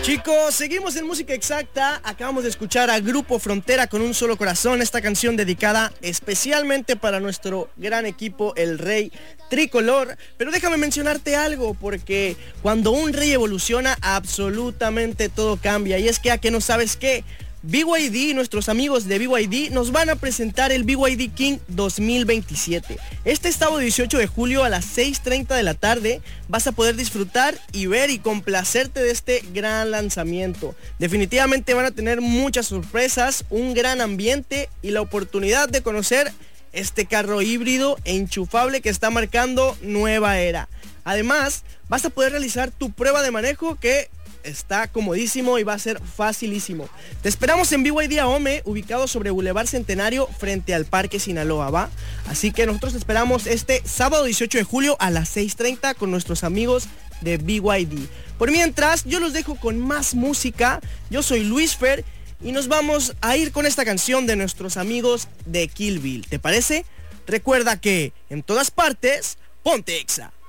Chicos, seguimos en Música Exacta. Acabamos de escuchar a Grupo Frontera con Un Solo Corazón. Esta canción dedicada especialmente para nuestro gran equipo, el Rey Tricolor. Pero déjame mencionarte algo, porque cuando un rey evoluciona, absolutamente todo cambia. Y es que, ¿a qué no sabes qué? BYD, nuestros amigos de BYD nos van a presentar el BYD King 2027. Este sábado 18 de julio a las 6:30 de la tarde vas a poder disfrutar y ver y complacerte de este gran lanzamiento. Definitivamente van a tener muchas sorpresas, un gran ambiente y la oportunidad de conocer este carro híbrido e enchufable que está marcando nueva era. Además, vas a poder realizar tu prueba de manejo, que está comodísimo y va a ser facilísimo. Te esperamos en BYD Ahome, ubicado sobre Boulevard Centenario frente al Parque Sinaloa, ¿va? Así que nosotros te esperamos este sábado 18 de julio a las 6:30 con nuestros amigos de BYD. Por mientras, yo los dejo con más música. Yo soy Luis Fer y nos vamos a ir con esta canción de nuestros amigos de Kill Bill. ¿Te parece? Recuerda que en todas partes, ponte Exa.